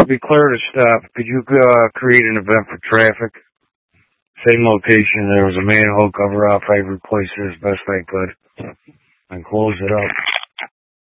be clear to stop. Could you create an event for traffic? Same location. There was a manhole cover off. I replaced it as best I could and close it up.